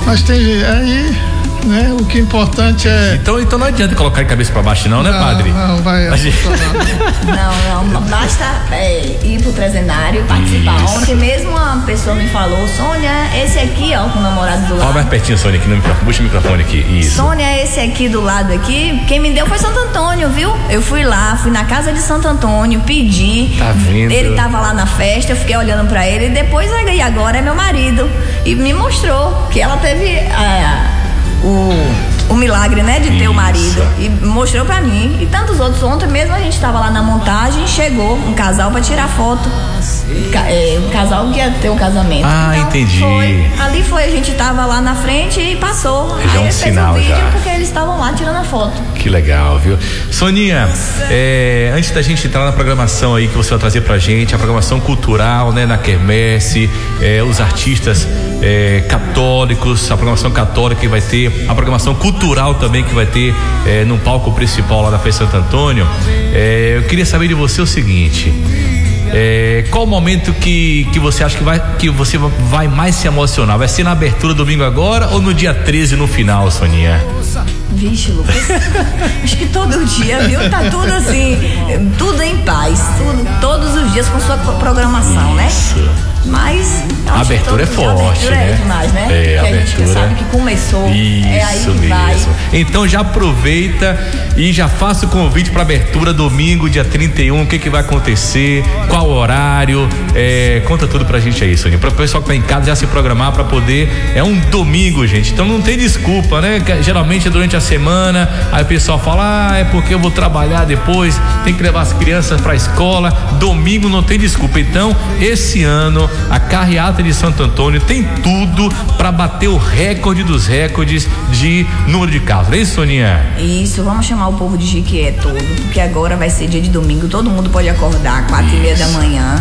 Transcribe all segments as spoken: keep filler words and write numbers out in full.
Mas tem aí, né? O que é importante é... Então, então não adianta colocar a cabeça pra baixo não, né, não, padre? Não, vai Não, não, basta é, ir pro trezenário e participar. Isso. Ontem mesmo uma pessoa me falou, Sônia, esse aqui, ó, com o namorado do lado. Fala mais pertinho, Sônia, aqui no microfone, puxa o microfone aqui, isso. Sônia, esse aqui do lado aqui, quem me deu foi Santo Antônio, viu? Eu fui lá, fui na casa de Santo Antônio, pedi. Tá vendo? Ele tava lá na festa, eu fiquei olhando pra ele e depois, e agora é meu marido. E me mostrou que ela teve a, o... o milagre, né, de ter o marido, e mostrou pra mim, e tantos outros. Ontem mesmo a gente tava lá na montagem, chegou um casal pra tirar foto, é, um casal que ia ter um casamento. Ah, então, entendi. Foi, ali foi, a gente tava lá na frente e passou. Já é um Aí sinal, fez um vídeo já. porque eles estavam lá tirando a foto. Que legal, viu? Soninha, é, antes da gente entrar na programação aí que você vai trazer pra gente, a programação cultural, né, na quermesse, é, os artistas é, católicos, a programação católica que vai ter, a programação cultural também que vai ter é, no palco principal lá da Festa Santo Antônio, é, eu queria saber de você o seguinte, é, qual o momento que, que você acha que, vai, que você vai mais se emocionar? Vai ser na abertura domingo agora ou no dia treze no final, Soninha? Vixe, Lucas, acho que todo dia, viu? Tá tudo assim, tudo em paz, tudo, todos os dias com sua programação, Isso. né? Mas a abertura é forte, abertura né? É demais, né? É, a que abertura. A gente sabe que começou. Isso é aí que mesmo. vai. Então já aproveita e já faça o convite para abertura domingo, dia trinta e um. O que que vai acontecer? Qual horário? É, conta tudo pra gente aí, Soninha. Para o pessoal que tá em casa já se programar para poder. É um domingo, gente. Então não tem desculpa, né? Geralmente é durante a semana. Aí o pessoal fala: ah, é porque eu vou trabalhar depois. Tem que levar as crianças para a escola. Domingo não tem desculpa. Então esse ano a carreata de Santo Antônio tem tudo para bater o recorde dos recordes de número de carros, não é isso, Soninha? Isso, vamos chamar o povo de Jiquié todo, porque agora vai ser dia de domingo, todo mundo pode acordar quatro e meia da manhã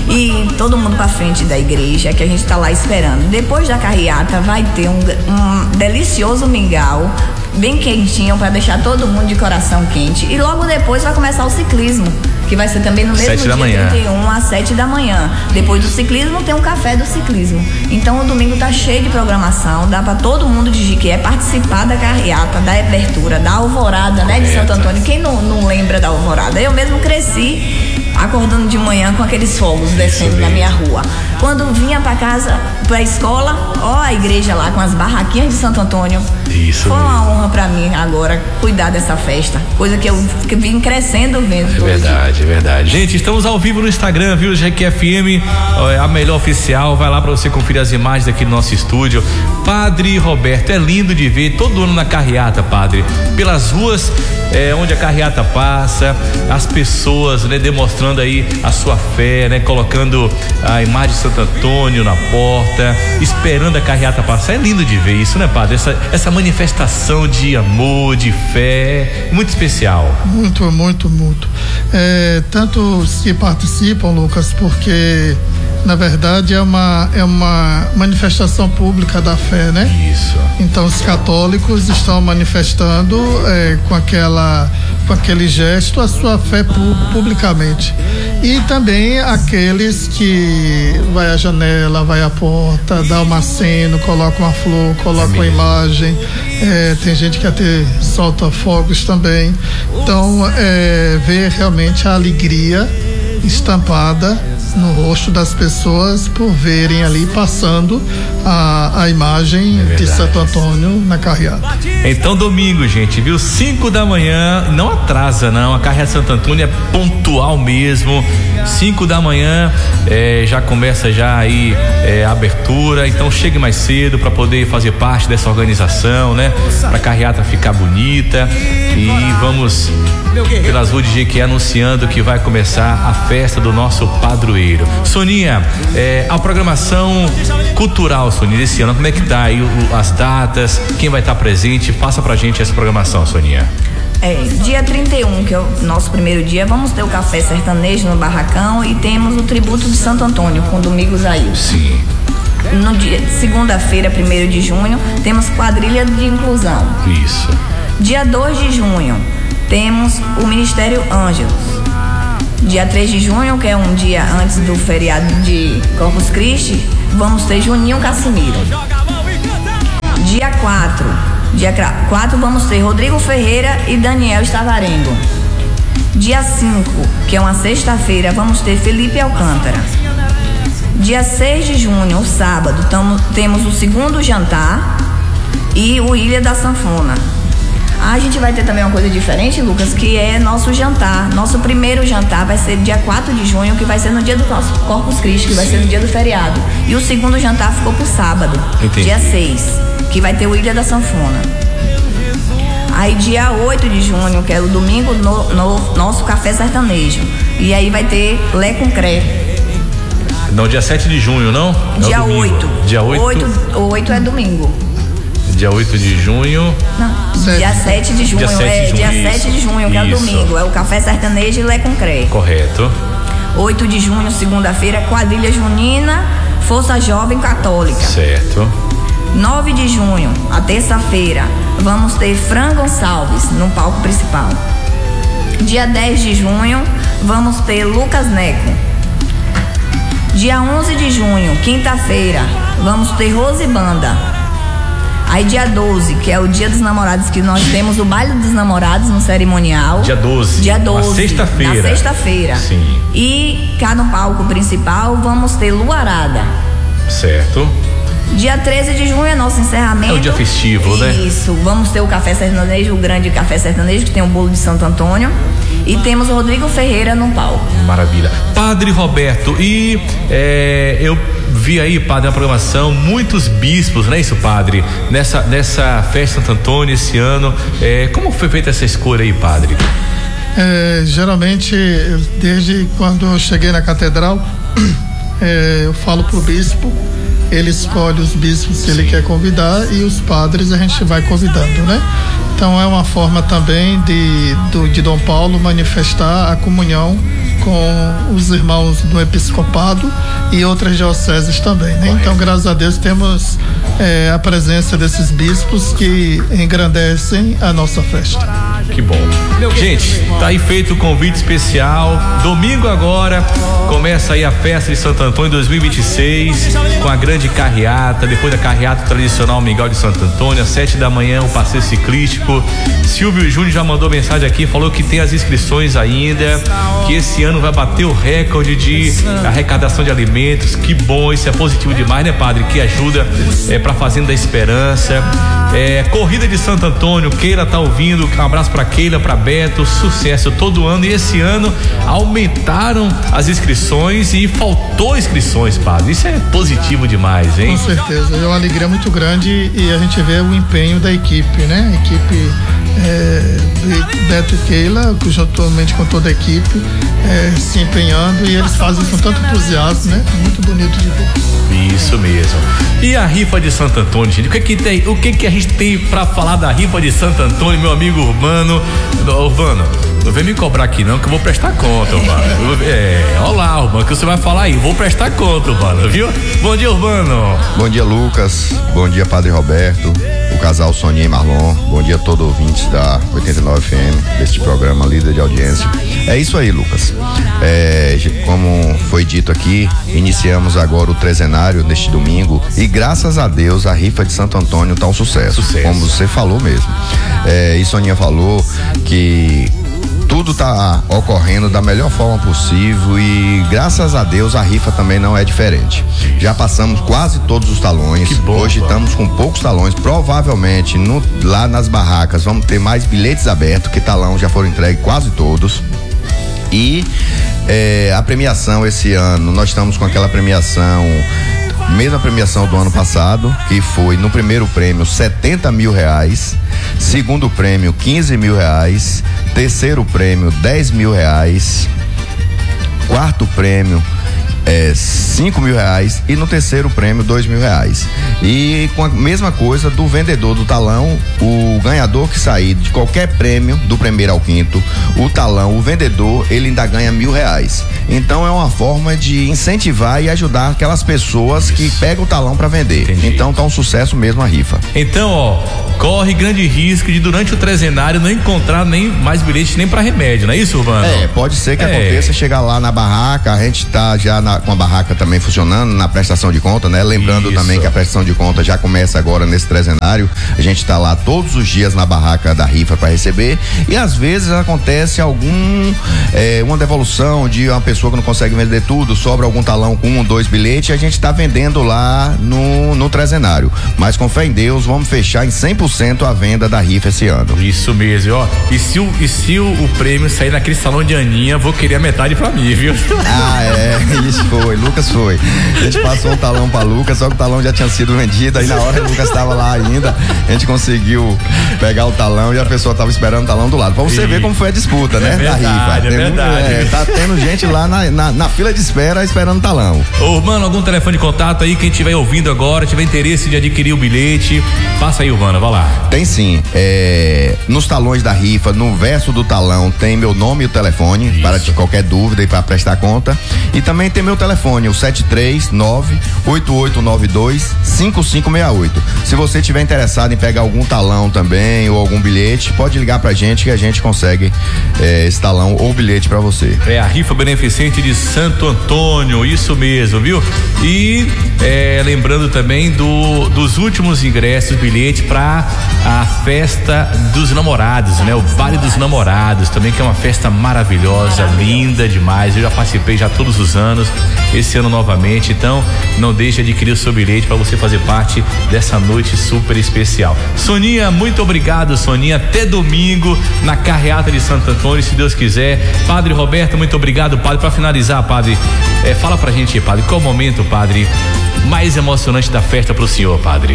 e todo mundo pra frente da igreja, que a gente tá lá esperando. Depois da carreata vai ter um, um delicioso mingau bem quentinho para deixar todo mundo de coração quente, e logo depois vai começar o ciclismo, que vai ser também no mesmo sete dia, da manhã. trinta e um às sete da manhã. Depois do ciclismo tem um café do ciclismo. Então o domingo tá cheio de programação, dá para todo mundo de Jiquié participar da carreata, da abertura, da alvorada, né, de Santo Antônio. Quem não, não lembra da alvorada? Eu mesmo cresci acordando de manhã com aqueles fogos descendo na minha rua. Quando vinha para casa, para a escola, ó, a igreja lá com as barraquinhas de Santo Antônio. Isso Foi uma mesmo. honra para mim agora cuidar dessa festa, coisa que eu que vim crescendo vendo. É verdade, é verdade. Gente, estamos ao vivo no Instagram, viu? G Q F M, a melhor oficial. Vai lá para você conferir as imagens aqui no nosso estúdio. Padre Roberto, é lindo de ver todo ano na carreata, padre, pelas ruas é, onde a carreata passa, as pessoas, né, demonstrando aí a sua fé, né, colocando a imagem de Santo Antônio na porta, esperando a carreata passar. É lindo de ver isso, né, padre? Essa, essa manifestação de amor, de fé, muito especial. Muito, muito, muito. É, tanto os que participam, Lucas, porque na verdade é uma, é uma manifestação pública da fé, né? Isso. Então os católicos estão manifestando é, com aquela, com aquele gesto a sua fé pu- publicamente. E também aqueles que vai à janela, vai à porta, dá um aceno, coloca uma flor, coloca uma imagem. É, tem gente que até solta fogos também. Então é, ver realmente a alegria estampada no rosto das pessoas por verem ali passando a, a imagem É de Santo Antônio na carreata. Então domingo, gente, viu? cinco da manhã, não atrasa não, a carreata de Santo Antônio é pontual mesmo. cinco da manhã é, já começa já aí é, a abertura, então chegue mais cedo para poder fazer parte dessa organização, né? Pra carreata ficar bonita, e vamos pelas ruas de Jequié anunciando que vai começar a festa do nosso padroeiro. Soninha, é, a programação cultural, Soninha, desse ano, como é que tá aí o, as datas, quem vai estar presente? Passa pra gente essa programação, Soninha. É, dia trinta e um, que é o nosso primeiro dia, vamos ter o café sertanejo no barracão e temos o tributo de Santo Antônio com Domingos Ailton. Sim. No dia, segunda-feira, primeiro de junho, temos quadrilha de inclusão. Isso. Dia dois de junho, temos o Ministério Ângelos. Dia três de junho, que é um dia antes do feriado de Corpus Christi, vamos ter Juninho Cassimiro. dia quatro. Dia quatro vamos ter Rodrigo Ferreira e Daniel Stavarengo. Dia cinco, que é uma sexta-feira, vamos ter Felipe Alcântara. Dia seis de junho, o sábado, tamo, temos o segundo jantar e o Ilha da Sanfona. A gente vai ter também uma coisa diferente, Lucas, que é nosso jantar. Nosso primeiro jantar vai ser dia quatro de junho, que vai ser no dia do nosso Corpus Christi, que vai ser no dia do feriado. E o segundo jantar ficou pro sábado, Entendi. dia seis, que vai ter o Ilha da Sanfona. Aí dia oito de junho, que é o domingo, no, no nosso café sertanejo. E aí vai ter Lé com Cré. Não, dia sete de junho, não? É dia oito. Dia oito? oito é domingo. Dia oito de junho. Não, sete. Dia sete de junho. Dia sete é de junho, dia sete de junho, que isso. é o domingo. É o café sertanejo e Lé com Cré. Correto. oito de junho, segunda-feira, quadrilha junina, Força Jovem Católica. Certo. nove de junho, a terça-feira, vamos ter Fran Gonçalves no palco principal. Dia dez de junho, vamos ter Lucas Neco. Dia onze de junho, quinta-feira, vamos ter Rose Banda. Aí dia doze, que é o dia dos namorados, que nós temos o baile dos namorados no cerimonial. Dia doze. Dia doze. Na sexta-feira. Na sexta-feira. Sim. E cá no palco principal vamos ter Luarada. Certo. Dia treze de junho é nosso encerramento. É o dia festivo, né? Isso. Vamos ter o Café Sertanejo, o grande Café Sertanejo, que tem o bolo de Santo Antônio. E temos o Rodrigo Ferreira no palco. Maravilha. Padre Roberto, e é, eu vi aí, padre, na programação, muitos bispos, não é isso, padre? Nessa, nessa festa Santo Antônio esse ano. É, como foi feita essa escolha aí, padre? É, geralmente, desde quando eu cheguei na catedral, é, eu falo pro bispo, ele escolhe os bispos que ele quer convidar e os padres a gente vai convidando, né? Então é uma forma também de, do, de Dom Paulo manifestar a comunhão com os irmãos do episcopado e outras dioceses também, né? Então, graças a Deus, temos é, a presença desses bispos que engrandecem a nossa festa. Que bom. Gente, tá aí feito o convite especial. Domingo agora começa aí a festa de Santo Antônio dois mil e vinte e seis com a grande carreata. Depois da carreata tradicional Miguel de Santo Antônio, às sete da manhã o passeio ciclístico. Silvio Júnior já mandou mensagem aqui, falou que tem as inscrições ainda, que esse ano vai bater o recorde de arrecadação de alimentos. Que bom, isso é positivo demais, né, padre? Que ajuda é, pra Fazenda da Esperança. É, Corrida de Santo Antônio, Keila tá ouvindo, um abraço pra Keila, pra Beto, sucesso todo ano. E esse ano aumentaram as inscrições e faltou inscrições, padre. Isso é positivo demais, hein? Com certeza, é uma alegria muito grande e a gente vê o empenho da equipe, né? A equipe é, de Beto e Keila, juntamente com toda a equipe, é, se empenhando, e eles fazem com tanto entusiasmo, né? Muito bonito de ver. Isso mesmo. E a rifa de Santo Antônio, gente? O que que tem? O que que a gente tem pra falar da rifa de Santo Antônio, meu amigo Urbano? Urbano, não vem me cobrar aqui não, que eu vou prestar conta, Urbano. É, olá, Urbano, que você vai falar aí, vou prestar conta, Urbano, viu? Bom dia, Urbano. Bom dia, Lucas. Bom dia, Padre Roberto, o casal Soninha e Marlon. Bom dia a todos os ouvintes da oitenta e nove F M, deste programa líder de audiência. É isso aí, Lucas. É, como foi dito aqui, iniciamos agora o trezenário neste domingo e graças a Deus a rifa de Santo Antônio tá um sucesso, sucesso. Como você falou mesmo. É, e Soninha falou que tudo tá ocorrendo da melhor forma possível e graças a Deus a rifa também não é diferente. Já passamos quase todos os talões. Que bom, hoje bom. Estamos com poucos talões. Provavelmente no, lá nas barracas vamos ter mais bilhetes abertos, que talão já foram entregues quase todos. E é, a premiação esse ano, nós estamos com aquela premiação, mesma premiação do ano passado, que foi no primeiro prêmio setenta mil reais, segundo prêmio quinze mil reais, terceiro prêmio dez mil reais, quarto prêmio é, cinco mil reais e no terceiro prêmio dois mil reais. E com a mesma coisa do vendedor do talão, o ganhador que sair de qualquer prêmio do primeiro ao quinto, o talão, o vendedor, ele ainda ganha mil reais. Então é uma forma de incentivar e ajudar aquelas pessoas que pegam o talão para vender. Entendi. Então tá um sucesso mesmo a rifa. Então, ó, corre grande risco de durante o trezenário não encontrar nem mais bilhetes nem para remédio, não é isso, Urbano? É, pode ser que é. aconteça, chegar lá na barraca, a gente tá já na na, com a barraca também funcionando na prestação de conta, né? Lembrando Isso. também que a prestação de conta já começa agora nesse trezenário. A gente está lá todos os dias na barraca da rifa para receber, e às vezes acontece algum é, uma devolução de uma pessoa que não consegue vender tudo, sobra algum talão com um, dois bilhetes, a gente está vendendo lá no, no trezenário. Mas com fé em Deus, vamos fechar em cem por cento a venda da rifa esse ano. Isso mesmo, ó. E se o, e se o, o prêmio sair naquele salão de Aninha, vou querer a metade pra mim, viu? Ah, é, isso foi, Lucas foi. A gente passou um talão pra Lucas, só que o talão já tinha sido vendido, aí na hora o Lucas estava lá ainda, a gente conseguiu pegar o talão e a pessoa tava esperando o talão do lado. Pra você e... ver como foi a disputa, né? É verdade, da rifa. É Tem verdade. Um, é, tá tendo gente lá na, na, na fila de espera esperando o talão. Ô, mano, algum telefone de contato aí, quem estiver ouvindo agora, tiver interesse de adquirir o bilhete, passa aí, Urbano, vai lá. Tem sim, é, nos talões da rifa, no verso do talão tem meu nome e o telefone, Isso. para de qualquer dúvida e para prestar conta, e também tem meu telefone, o sete três nove oito oito nove dois cinco cinco seis oito. Se você tiver interessado em pegar algum talão também ou algum bilhete, pode ligar pra gente que a gente consegue é, esse talão ou bilhete pra você. É a rifa beneficente de Santo Antônio, isso mesmo, viu? E é, lembrando também do, dos últimos ingressos, bilhete pra a festa dos namorados, né? O Vale dos Namorados também, que é uma festa maravilhosa, linda demais. Eu já participei já todos os anos, esse ano novamente, então não deixe de adquirir o seu bilhete para você fazer parte dessa noite super especial. Soninha, muito obrigado, Soninha, até domingo na carreata de Santo Antônio, se Deus quiser. Padre Roberto, muito obrigado, padre. Para finalizar, padre, é, fala pra gente, padre, qual o momento, padre, mais emocionante da festa pro senhor, padre?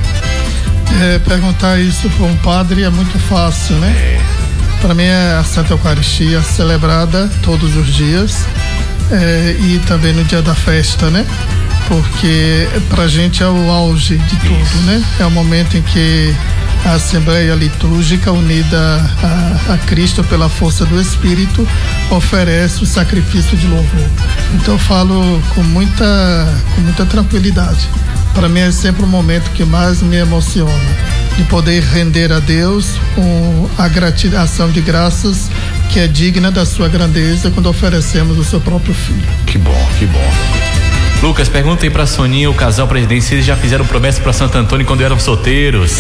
É, perguntar isso para um padre é muito fácil, né? É. Para mim é a Santa Eucaristia celebrada todos os dias, é, e também no dia da festa, né? Porque pra gente é o auge de tudo, isso. né? É o momento em que a Assembleia Litúrgica, unida a, a Cristo pela força do Espírito, oferece o sacrifício de louvor. Então eu falo com muita, com muita tranquilidade. Para mim é sempre o momento que mais me emociona, de poder render a Deus com a gratidão, ação de graças que é digna da sua grandeza quando oferecemos o seu próprio filho. Que bom, que bom. Lucas, pergunta aí pra Soninha, o casal presidente, se eles já fizeram promessa pra Santo Antônio quando eram solteiros.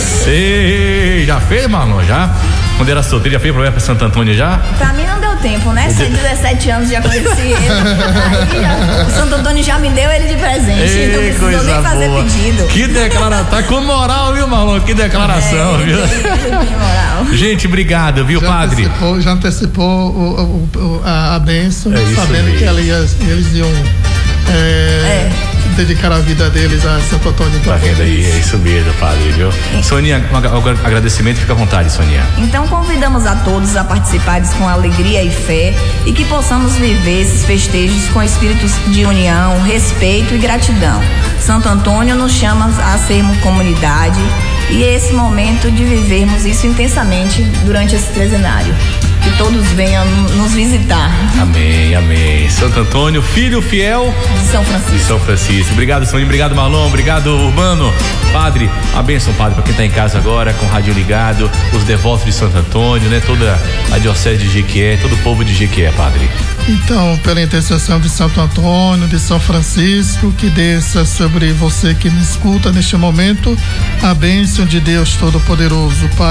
Ei, já fez, Marlon? Já? Quando era solteiro, já fez promessa pra Santo Antônio já? Pra mim não deu tempo, né? Se dezessete anos já conheci ele. Aí já, o Santo Antônio já me deu ele de presente. Ei, não precisou nem fazer boa. pedido. Que declaração, tá com moral, viu, Marlon? Que declaração, é, viu? Que moral. Gente, obrado, viu, já padre? Antecipou, já antecipou o, o, o, a, a bênção, é sabendo que ela ia, eles iam É, é. dedicar a vida deles a Santo Antônio. Tá vendo aí, é isso mesmo, padre, viu? E... Soninha, um agradecimento, fica à vontade, Soninha. Então convidamos a todos a participarem com alegria e fé e que possamos viver esses festejos com espíritos de união, respeito e gratidão. Santo Antônio nos chama a sermos comunidade e é esse momento de vivermos isso intensamente durante esse trezenário. Que todos venham nos visitar. Amém, amém. Santo Antônio, filho fiel de São Francisco. De São Francisco. Obrigado, Soninha. Obrigado, Marlon. Obrigado, Urbano. Padre, a bênção, padre, para quem está em casa agora, com o rádio ligado, os devotos de Santo Antônio, né? Toda a diocese de Jequié, todo o povo de Jequié, padre. Então, pela intercessão de Santo Antônio, de São Francisco, que desça sobre você que me escuta neste momento a bênção de Deus Todo-Poderoso, Pai.